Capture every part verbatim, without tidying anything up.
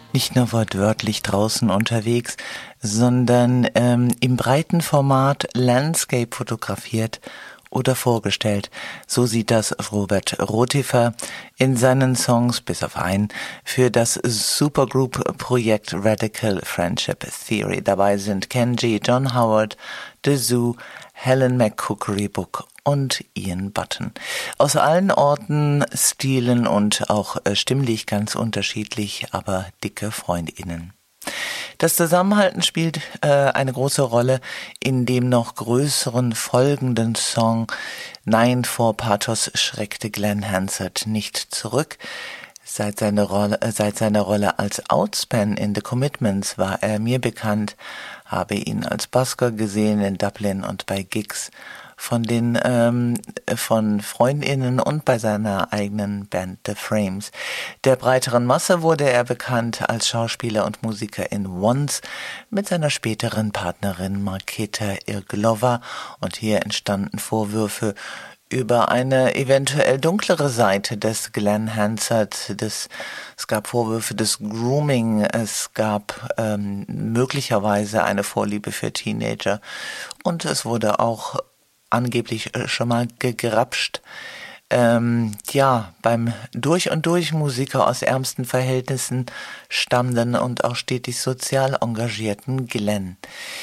nicht nur wortwörtlich draußen unterwegs, sondern ähm, im breiten Format Landscape fotografiert oder vorgestellt. So sieht das Robert Rotifer in seinen Songs, bis auf einen, für das Supergroup-Projekt Radical Friendship Theory. Dabei sind Kenji, John Howard, The Zoo, Helen McCookery-Book und Ian Button. Aus allen Orten, Stilen und auch äh, stimmlich ganz unterschiedlich, aber dicke FreundInnen. Das Zusammenhalten spielt äh, eine große Rolle in dem noch größeren folgenden Song Nein, vor Pathos schreckte Glenn Hansard nicht zurück. Seit seiner Rolle, äh, seit seiner Rolle als Outspan in The Commitments war er mir bekannt, habe ihn als Busker gesehen in Dublin und bei Gigs von den ähm, von FreundInnen und bei seiner eigenen Band The Frames. Der breiteren Masse wurde er bekannt als Schauspieler und Musiker in Once mit seiner späteren Partnerin Marketa Irglova, und hier entstanden Vorwürfe über eine eventuell dunklere Seite des Glenn Hansard. Des, es gab Vorwürfe des Grooming, es gab ähm, möglicherweise eine Vorliebe für Teenager und es wurde auch angeblich schon mal gegrapscht. Ähm, ja, beim durch und durch Musiker aus ärmsten Verhältnissen stammenden und auch stetig sozial engagierten Glenn.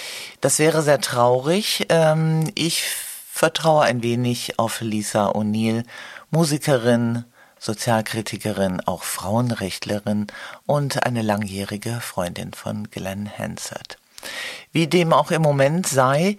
Das wäre sehr traurig. Ähm, ich vertraue ein wenig auf Lisa O'Neill, Musikerin, Sozialkritikerin, auch Frauenrechtlerin und eine langjährige Freundin von Glenn Hansard. Wie dem auch im Moment sei,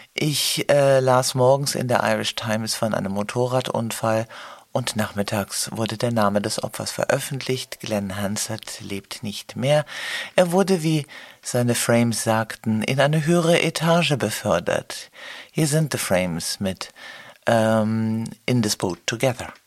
ich äh, las morgens in der Irish Times von einem Motorradunfall und nachmittags wurde der Name des Opfers veröffentlicht. Glenn Hansard lebt nicht mehr. Er wurde, wie seine Frames sagten, in eine höhere Etage befördert. Hier sind The Frames mit ähm, In This Boat Together.